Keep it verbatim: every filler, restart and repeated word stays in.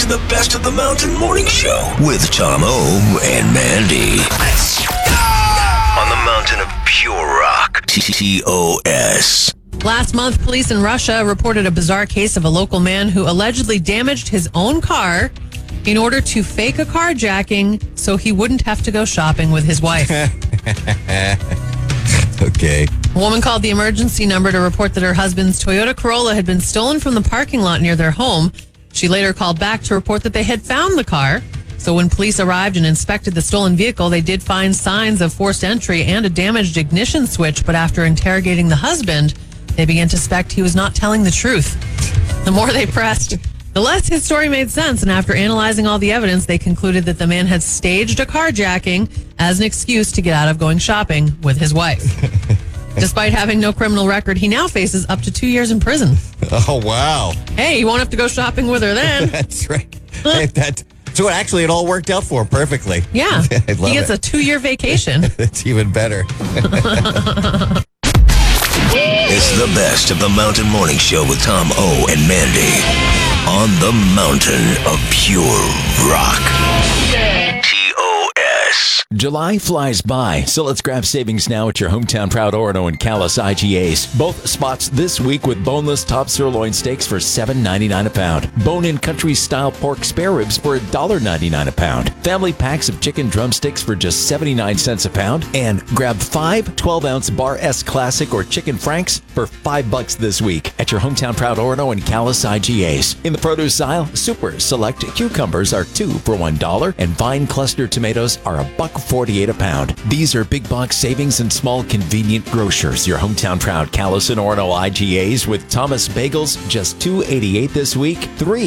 to the Best of the Mountain Morning Show with Tom O and Mandy. Let's go! On the mountain of pure rock. T O S. Last month, police in Russia reported a bizarre case of a local man who allegedly damaged his own car in order to fake a carjacking so he wouldn't have to go shopping with his wife. Okay. A woman called the emergency number to report that her husband's Toyota Corolla had been stolen from the parking lot near their home. She later called back to report that they had found the car. So when police arrived and inspected the stolen vehicle, they did find signs of forced entry and a damaged ignition switch. But after interrogating the husband, they began to suspect he was not telling the truth. The more they pressed, the less his story made sense. And after analyzing all the evidence, they concluded that the man had staged a carjacking as an excuse to get out of going shopping with his wife. Despite having no criminal record, he now faces up to two years in prison. Oh, wow. Hey, he won't have to go shopping with her then. That's right. Hey, that, so actually, it all worked out for him perfectly. Yeah. I love He gets it. a two-year vacation. It's even better. It's the Best of the Mountain Morning Show with Tom O and Mandy. On the mountain of pure rock. T O S. July flies by, so let's grab savings now at your hometown proud Orono and Callis I G As. Both spots this week with boneless top sirloin steaks for seven ninety-nine a pound. Bone-in country-style pork spare ribs for one dollar ninety-nine a pound. Family packs of chicken drumsticks for just seventy-nine cents a pound. And grab five twelve-ounce Bar S Classic or Chicken Franks for five bucks this week at your hometown proud Orono and Callis I G As. In the produce aisle, super select cucumbers are two for one dollar and vine cluster tomatoes are a buck forty-eight a pound. These are big box savings and small convenient grocers. Your hometown proud Callis and Orono I G As with Thomas Bagels, just two eighty-eight this week. Three